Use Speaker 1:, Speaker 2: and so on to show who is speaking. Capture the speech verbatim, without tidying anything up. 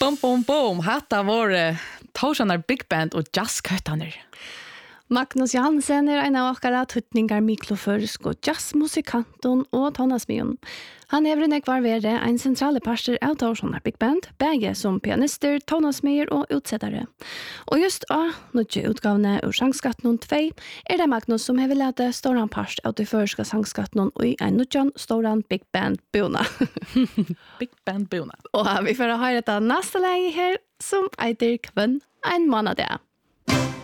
Speaker 1: Bom, bom, bom. Hatta var Torsanar Big Band og jazzkøttaner.
Speaker 2: Magnus Johansen er en av akkurat tøtningar mikroførsk og jazzmusikanton og tonasmion. Han er en ekvar vere en sentrale parster av Torsanar Big Band, begge som pianister, tonasmier og utsettere. Og just av nødje utgavene ur sangskatten två er det Magnus som hever lete storan parst av de førske sangskatten og i en nødjan storan Big Band Buna.
Speaker 1: Big Band Buna.
Speaker 2: Og vi får ha dette neste lege her som eiter kvann en måned det.